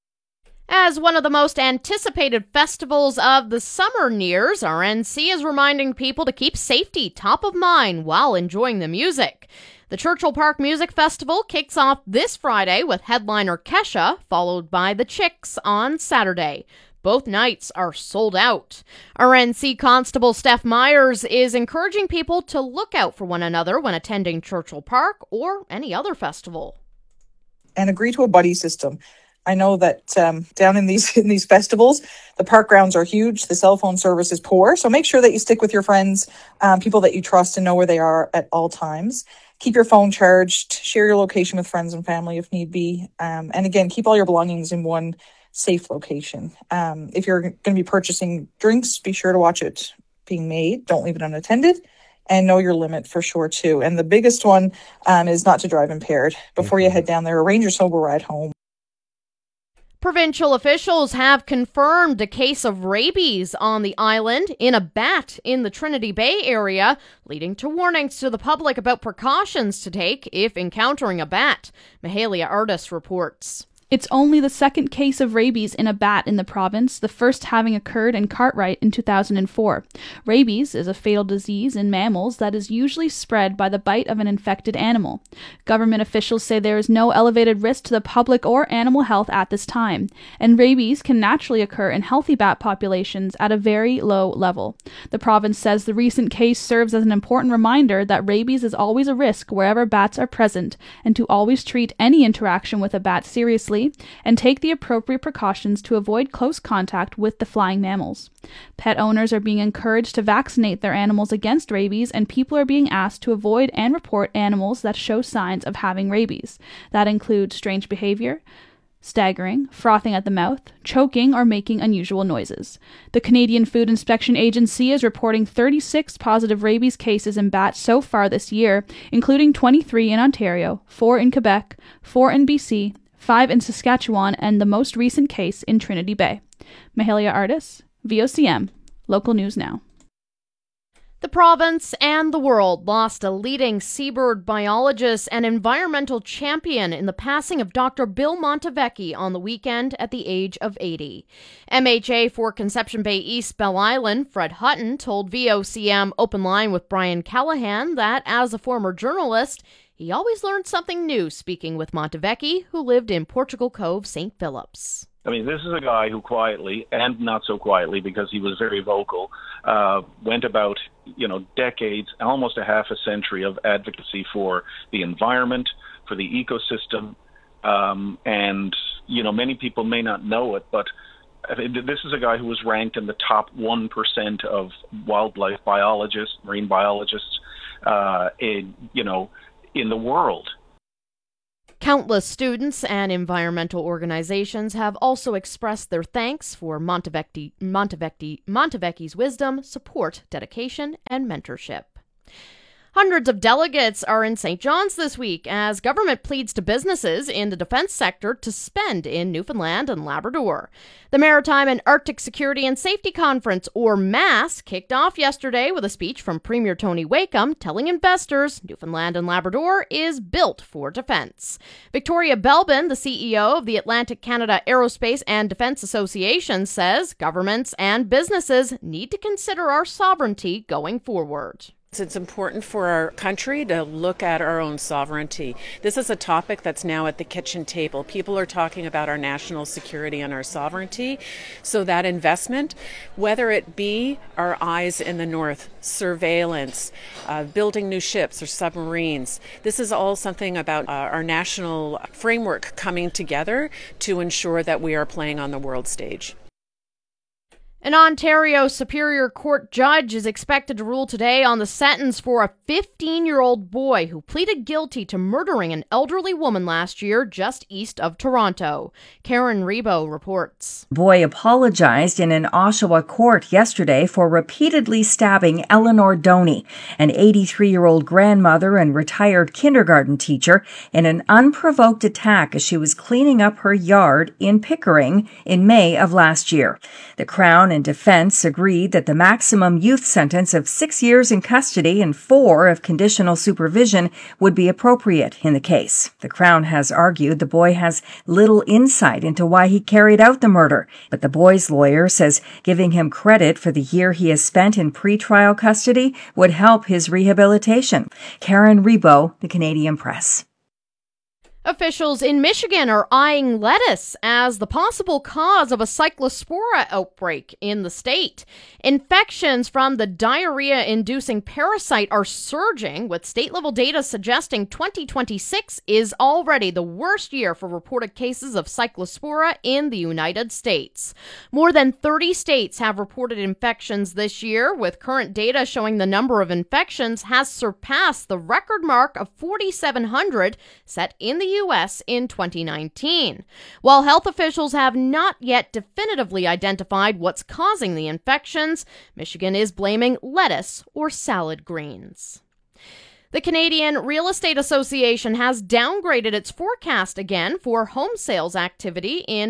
[SPEAKER 22] As one of the most anticipated festivals of the summer nears, RNC is reminding people to keep safety top of mind while enjoying the music. The Churchill Park Music Festival kicks off this Friday with headliner Kesha, followed by the Chicks on Saturday. Both nights are sold out. RNC Constable Steph Myers is encouraging people to look out for one another when attending Churchill Park or any other festival.
[SPEAKER 8] And agree to a buddy system. I know that down in these festivals, the park grounds are huge. The cell phone service is poor. So make sure that you stick with your friends, people that you trust and know where they are at all times. Keep your phone charged. Share your location with friends and family if need be. And again, keep all your belongings in one safe location. If you're going to be purchasing drinks, be sure to watch it being made. Don't leave it unattended, and know your limit for sure too. And the biggest one is not to drive impaired. Before you head down there, arrange your sober ride home.
[SPEAKER 22] Provincial officials have confirmed a case of rabies on the island in a bat in the Trinity Bay area, leading to warnings to the public about precautions to take if encountering a bat. Mahalia Artis reports.
[SPEAKER 24] It's only the second case of rabies in a bat in the province, the first having occurred in Cartwright in 2004. Rabies is a fatal disease in mammals that is usually spread by the bite of an infected animal. Government officials say there is no elevated risk to the public or animal health at this time, and rabies can naturally occur in healthy bat populations at a very low level. The province says the recent case serves as an important reminder that rabies is always a risk wherever bats are present, and to always treat any interaction with a bat seriously and take the appropriate precautions to avoid close contact with the flying mammals. Pet owners are being encouraged to vaccinate their animals against rabies, and people are being asked to avoid and report animals that show signs of having rabies. That includes strange behavior, staggering, frothing at the mouth, choking, or making unusual noises. The Canadian Food Inspection Agency is reporting 36 positive rabies cases in bats so far this year, including 23 in Ontario, 4 in Quebec, 4 in BC, 5 in Saskatchewan, and the most recent case in Trinity Bay. Mahalia Artis, VOCM, Local News Now.
[SPEAKER 22] The province and the world lost a leading seabird biologist and environmental champion in the passing of Dr. Bill Montevecchi on the weekend at the age of 80. MHA for Conception Bay East Bell Island, Fred Hutton, told VOCM Open Line with Brian Callahan that as a former journalist, he always learned something new speaking with Montevecchi, who lived in Portugal Cove, St. Phillips.
[SPEAKER 25] I mean, this is a guy who quietly, and not so quietly because he was very vocal, went about, decades, almost a half a century of advocacy for the environment, for the ecosystem, And, many people may not know it, but this is a guy who was ranked in the top 1% of wildlife biologists, marine biologists, in the world.
[SPEAKER 22] Countless students and environmental organizations have also expressed their thanks for Montevecchi's wisdom, support, dedication, and mentorship. Hundreds of delegates are in St. John's this week as government pleads to businesses in the defense sector to spend in Newfoundland and Labrador. The Maritime and Arctic Security and Safety Conference, or MASS, kicked off yesterday with a speech from Premier Tony Wakeham telling investors Newfoundland and Labrador is built for defense. Victoria Belbin, the CEO of the Atlantic Canada Aerospace and Defense Association, says governments and businesses need to consider our sovereignty going forward.
[SPEAKER 23] It's important for our country to look at our own sovereignty. This is a topic that's now at the kitchen table. People are talking about our national security and our sovereignty. So that investment, whether it be our eyes in the north, surveillance, building new ships or submarines, this is all something about our national framework coming together to ensure that we are playing on the world stage.
[SPEAKER 22] An Ontario Superior Court judge is expected to rule today on the sentence for a 15-year-old boy who pleaded guilty to murdering an elderly woman last year just east of Toronto. Karen Rebo reports.
[SPEAKER 9] The boy apologized in an Oshawa court yesterday for repeatedly stabbing Eleanor Doney, an 83-year-old grandmother and retired kindergarten teacher, in an unprovoked attack as she was cleaning up her yard in Pickering in May of last year. The Crown and defense agreed that the maximum youth sentence of 6 years in custody and 4 of conditional supervision would be appropriate in the case. The Crown has argued the boy has little insight into why he carried out the murder, but the boy's lawyer says giving him credit for the year he has spent in pretrial custody would help his rehabilitation. Karen Rebo, The Canadian Press.
[SPEAKER 22] Officials in Michigan are eyeing lettuce as the possible cause of a cyclospora outbreak in the state. Infections from the diarrhea-inducing parasite are surging, with state-level data suggesting 2026 is already the worst year for reported cases of cyclospora in the United States. More than 30 states have reported infections this year, with current data showing the number of infections has surpassed the record mark of 4,700 set in the U.S. in 2019. While health officials have not yet definitively identified what's causing the infections, Michigan is blaming lettuce or salad greens. The Canadian Real Estate Association has downgraded its forecast again for home sales activity in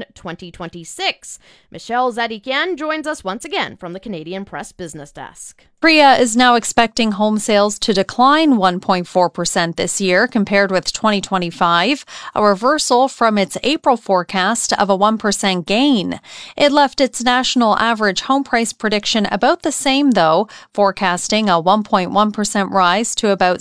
[SPEAKER 22] 2026. Michelle Zadikian joins us once again from the Canadian Press Business Desk.
[SPEAKER 6] CREA is now expecting home sales to decline 1.4% this year compared with 2025, a reversal from its April forecast of a 1% gain. It left its national average home price prediction about the same, though, forecasting a 1.1% rise to about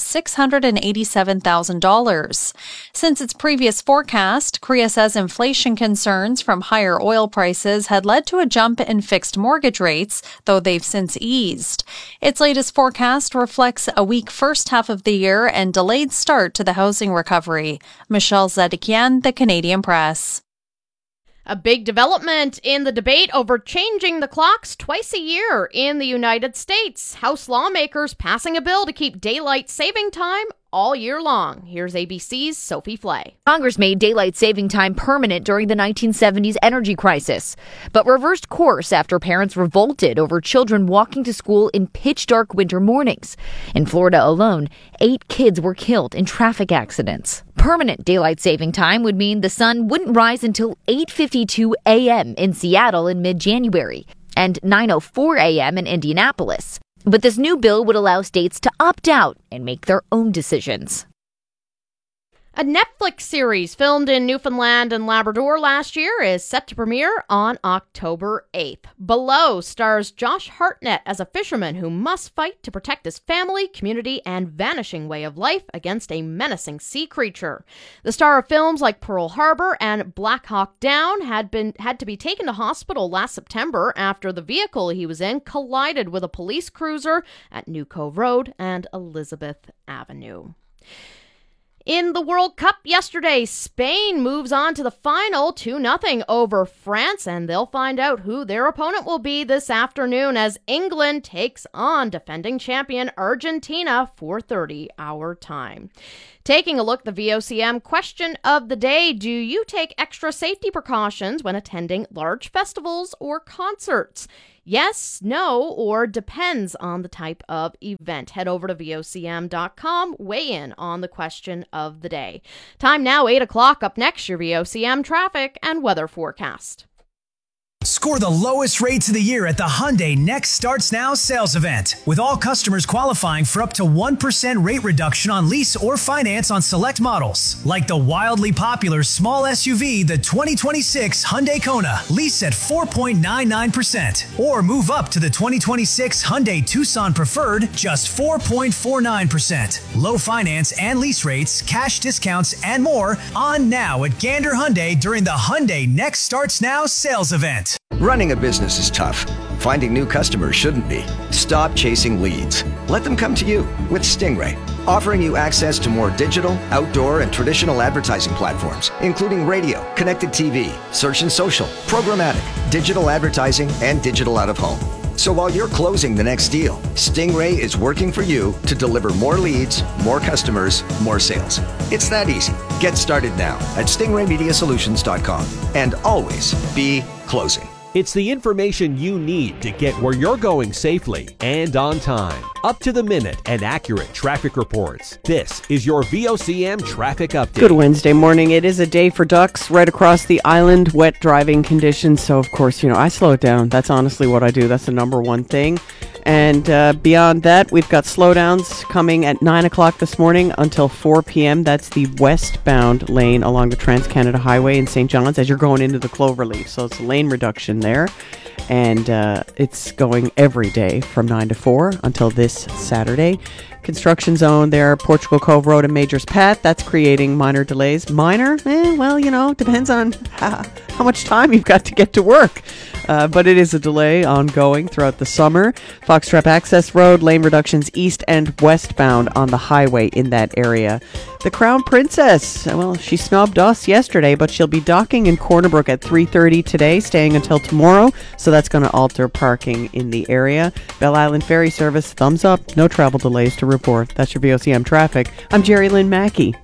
[SPEAKER 6] $687,000. Since its previous forecast, CREA says inflation concerns from higher oil prices had led to a jump in fixed mortgage rates, though they've since eased. Its latest forecast reflects a weak first half of the year and delayed start to the housing recovery. Michelle Zadikian, The Canadian Press.
[SPEAKER 22] A big development in the debate over changing the clocks twice a year in the United States. House lawmakers passing a bill to keep daylight saving time all year long. Here's ABC's Sophie Flay.
[SPEAKER 12] Congress made daylight saving time permanent during the 1970s energy crisis, but reversed course after parents revolted over children walking to school in pitch-dark winter mornings. In Florida alone, 8 kids were killed in traffic accidents. Permanent daylight saving time would mean the sun wouldn't rise until 8:52 a.m. in Seattle in mid-January and 9:04 a.m. in Indianapolis. But this new bill would allow states to opt out and make their own decisions.
[SPEAKER 22] A Netflix series filmed in Newfoundland and Labrador last year is set to premiere on October 8th. Below stars Josh Hartnett as a fisherman who must fight to protect his family, community, and vanishing way of life against a menacing sea creature. The star of films like Pearl Harbor and Black Hawk Down had to be taken to hospital last September after the vehicle he was in collided with a police cruiser at New Cove Road and Elizabeth Avenue. In the World Cup yesterday, Spain moves on to the final 2-0 over France, and they'll find out who their opponent will be this afternoon as England takes on defending champion Argentina, 4:30 our time. Taking a look at the VOCM question of the day, do you take extra safety precautions when attending large festivals or concerts? Yes, no, or depends on the type of event. Head over to VOCM.com, weigh in on the question of the day. Time now, 8 o'clock. Up next, your VOCM traffic and weather forecast.
[SPEAKER 10] Score the lowest rates of the year at the Hyundai Next Starts Now sales event, with all customers qualifying for up to 1% rate reduction on lease or finance on select models, like the wildly popular small SUV, the 2026 Hyundai Kona, lease at 4.99%, or move up to the 2026 Hyundai Tucson Preferred, just 4.49%. Low finance and lease rates, cash discounts, and more on now at Gander Hyundai during the Hyundai Next Starts Now sales event.
[SPEAKER 14] Running a business is tough. Finding new customers shouldn't be. Stop chasing leads. Let them come to you with Stingray, offering you access to more digital, outdoor, and traditional advertising platforms, including radio, connected TV, search and social, programmatic, digital advertising, and digital out-of-home. So while you're closing the next deal, Stingray is working for you to deliver more leads, more customers, more sales. It's that easy. Get started now at stingraymediasolutions.com and always be closing.
[SPEAKER 7] It's the information you need to get where you're going safely and on time. Up to the minute and accurate traffic reports. This is your VOCM traffic update.
[SPEAKER 3] Good Wednesday morning. It is a day for ducks right across the island. Wet driving conditions. So, of course, I slow it down. That's honestly what I do. That's the number one thing. And beyond that, we've got slowdowns coming at 9 o'clock this morning until 4 p.m. That's the westbound lane along the Trans-Canada Highway in St. John's as you're going into the Cloverleaf. So it's a lane reduction there. And it's going every day from 9 to 4 until this Saturday. Construction zone there, Portugal Cove Road and Majors Path. That's creating minor delays. Minor? Depends on how much time you've got to get to work. But it is a delay ongoing throughout the summer. Foxtrap Access Road, lane reductions east and westbound on the highway in that area. The Crown Princess, she snubbed us yesterday, but she'll be docking in Corner Brook at 3:30 today, staying until tomorrow. So that's going to alter parking in the area. Belle Island Ferry Service, thumbs up. No travel delays to report. That's your VOCM traffic. I'm Jerry Lynn Mackey.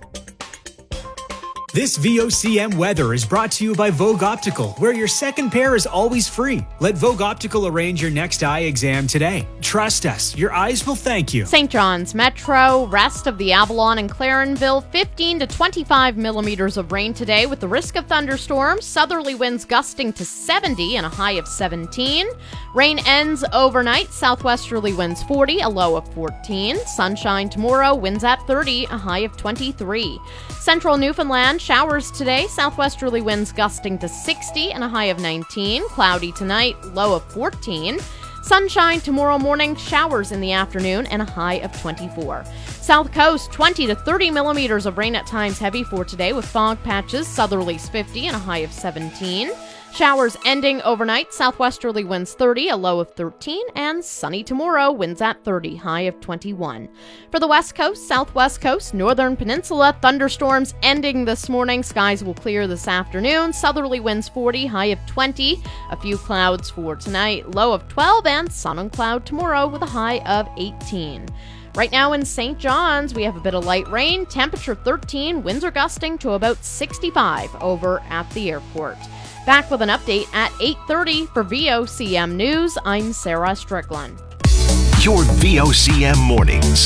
[SPEAKER 10] This VOCM weather is brought to you by Vogue Optical, where your second pair is always free. Let Vogue Optical arrange your next eye exam today. Trust us, your eyes will thank you.
[SPEAKER 22] St. John's Metro, rest of the Avalon and Clarenville, 15 to 25 millimeters of rain today with the risk of thunderstorms. Southerly winds gusting to 70 and a high of 17. Rain ends overnight. Southwesterly winds 40, a low of 14. Sunshine tomorrow, winds at 30, a high of 23. Central Newfoundland, showers today. Southwesterly winds gusting to 60 and a high of 19. Cloudy tonight, low of 14. Sunshine tomorrow morning, showers in the afternoon, and a high of 24. South Coast, 20 to 30 millimeters of rain at times heavy for today with fog patches. Southerlies 50 and a high of 17. Showers ending overnight. Southwesterly winds 30, a low of 13, and sunny tomorrow, winds at 30, high of 21. For the West Coast, Southwest Coast, Northern Peninsula, thunderstorms ending this morning. Skies will clear this afternoon. Southerly winds 40, high of 20. A few clouds for tonight, low of 12, and sun and cloud tomorrow with a high of 18. Right now in St. John's, we have a bit of light rain, temperature 13, winds are gusting to about 65 over at the airport. Back with an update at 8:30 for VOCM News. I'm Sarah Strickland.
[SPEAKER 4] Your VOCM mornings.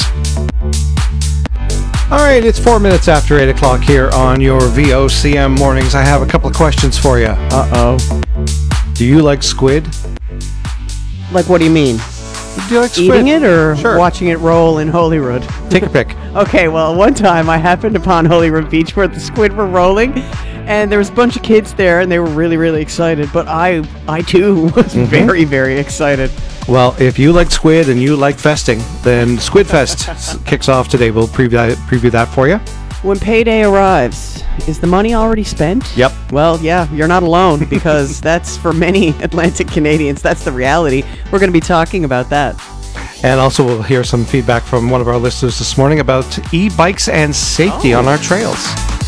[SPEAKER 15] All right, it's 4 minutes after 8 o'clock here on your VOCM mornings. I have a couple of questions for you.
[SPEAKER 3] Uh-oh.
[SPEAKER 15] Do you like squid?
[SPEAKER 3] Like, what do you mean?
[SPEAKER 15] Do you like squid?
[SPEAKER 3] Eating it or
[SPEAKER 15] Sure.
[SPEAKER 3] watching it roll in Holyrood?
[SPEAKER 15] Take a pick.
[SPEAKER 3] Okay, well, one time I happened upon Holyrood Beach where the squid were rolling, and there was a bunch of kids there, and they were really, really excited. But I too, was very, very excited.
[SPEAKER 15] Well, if you like squid and you like festing, then Squid Fest kicks off today. We'll preview that for you.
[SPEAKER 3] When payday arrives, is the money already spent?
[SPEAKER 15] Yep.
[SPEAKER 3] Well, yeah, you're not alone, because that's for many Atlantic Canadians. That's the reality. We're going to be talking about that.
[SPEAKER 15] And also we'll hear some feedback from one of our listeners this morning about e-bikes and safety on our trails.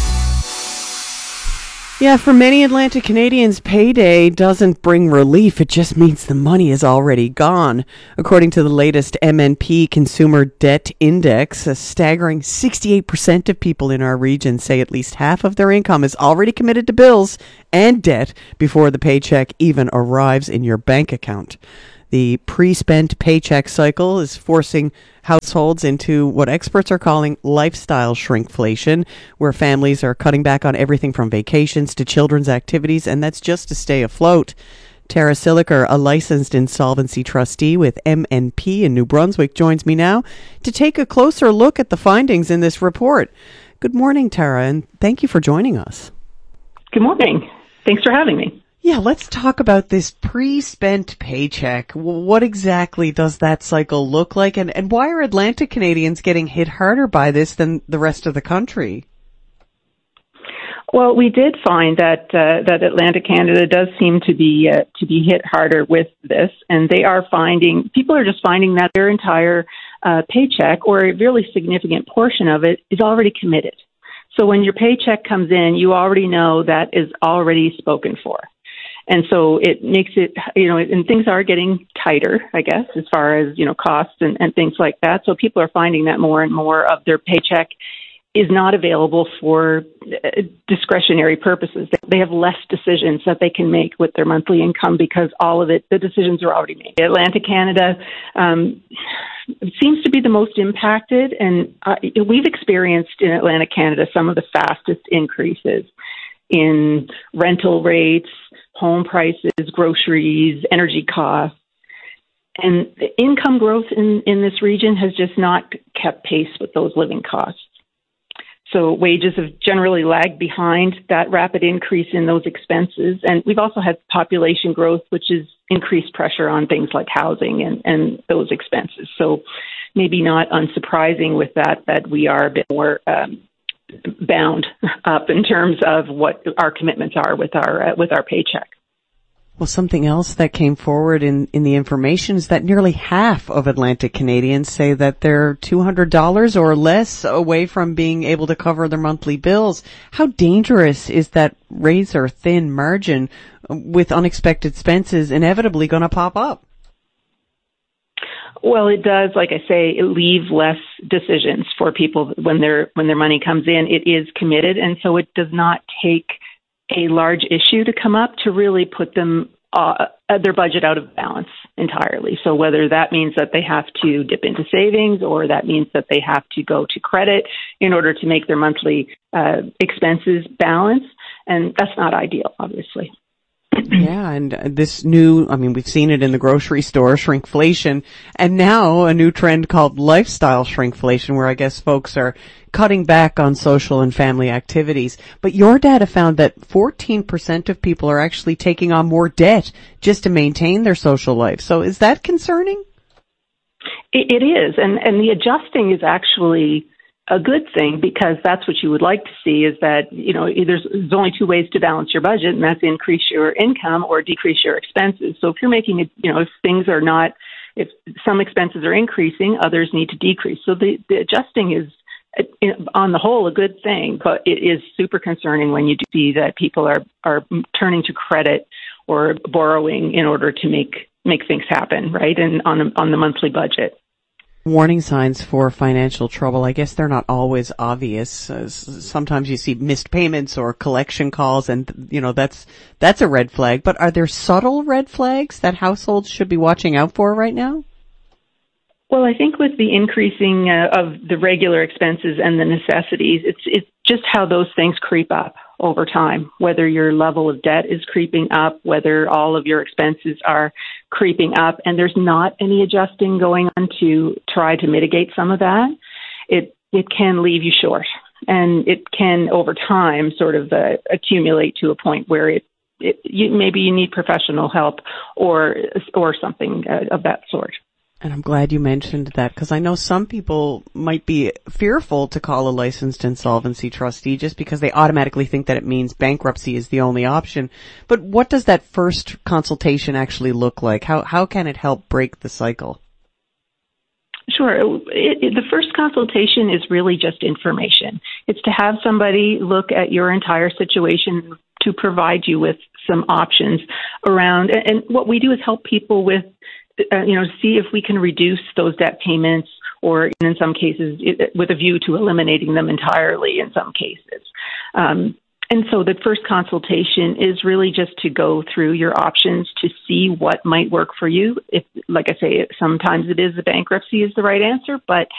[SPEAKER 3] Yeah, for many Atlantic Canadians, payday doesn't bring relief. It just means the money is already gone. According to the latest MNP Consumer Debt Index, a staggering 68% of people in our region say at least half of their income is already committed to bills and debt before the paycheck even arrives in your bank account. The pre-spent paycheck cycle is forcing households into what experts are calling lifestyle shrinkflation, where families are cutting back on everything from vacations to children's activities, and that's just to stay afloat. Tara Siliker, a licensed insolvency trustee with MNP in New Brunswick, joins me now to take a closer look at the findings in this report. Good morning, Tara, and thank you for joining us.
[SPEAKER 13] Good morning. Thanks for having me.
[SPEAKER 3] Yeah, let's talk about this pre-spent paycheck. What exactly does that cycle look like, and why are Atlantic Canadians getting hit harder by this than the rest of the country?
[SPEAKER 13] Well, we did find that Atlantic Canada does seem to be hit harder with this, and people are just finding that their entire paycheck, or a really significant portion of it, is already committed. So when your paycheck comes in, you already know that is already spoken for. And so it makes it, and things are getting tighter, I guess, as far as, costs and things like that. So people are finding that more and more of their paycheck is not available for discretionary purposes. They have less decisions that they can make with their monthly income because all of it, the decisions are already made. Atlantic Canada seems to be the most impacted, and we've experienced in Atlantic Canada some of the fastest increases in rental rates, home prices, groceries, energy costs. And the income growth in this region has just not kept pace with those living costs. So wages have generally lagged behind that rapid increase in those expenses. And we've also had population growth, which has increased pressure on things like housing and those expenses. So maybe not unsurprising with that we are a bit more bound up in terms of what our commitments are with our paycheck.
[SPEAKER 3] Well, something else that came forward in the information is that nearly half of Atlantic Canadians say that they're $200 or less away from being able to cover their monthly bills. How dangerous is that razor-thin margin with unexpected expenses inevitably going to pop up?
[SPEAKER 13] Well, it does, like I say, leave less decisions for people when their money comes in. It is committed, and so it does not take a large issue to come up to really put them their budget out of balance entirely. So whether that means that they have to dip into savings or that means that they have to go to credit in order to make their monthly expenses balance, and that's not ideal, obviously.
[SPEAKER 3] Yeah, and this we've seen it in the grocery store, shrinkflation, and now a new trend called lifestyle shrinkflation, where I guess folks are cutting back on social and family activities. But your data found that 14% of people are actually taking on more debt just to maintain their social life. So is that concerning?
[SPEAKER 13] It is, and the adjusting is actually a good thing, because that's what you would like to see, is that, there's only two ways to balance your budget, and that's increase your income or decrease your expenses. So if you're making it, if some expenses are increasing, others need to decrease. So the adjusting is, on the whole, a good thing, but it is super concerning when you do see that people are turning to credit or borrowing in order to make things happen, right? And on the monthly budget.
[SPEAKER 3] Warning signs for financial trouble, I guess they're not always obvious. Sometimes you see missed payments or collection calls, and that's a red flag. But are there subtle red flags that households should be watching out for right now?
[SPEAKER 13] Well, I think with the increasing of the regular expenses and the necessities, it's just how those things creep up over time, whether your level of debt is creeping up, whether all of your expenses are creeping up, and there's not any adjusting going on to try to mitigate some of that. It can leave you short, and it can, over time, sort of accumulate to a point where maybe you need professional help or something of that sort.
[SPEAKER 3] And I'm glad you mentioned that, because I know some people might be fearful to call a licensed insolvency trustee just because they automatically think that it means bankruptcy is the only option. But what does that first consultation actually look like? How can it help break the cycle?
[SPEAKER 13] Sure. The first consultation is really just information. It's to have somebody look at your entire situation to provide you with some options around. And what we do is help people with, see if we can reduce those debt payments, or in some cases, with a view to eliminating them entirely in some cases. And so the first consultation is really just to go through your options to see what might work for you. If, like I say, sometimes it is the bankruptcy is the right answer, but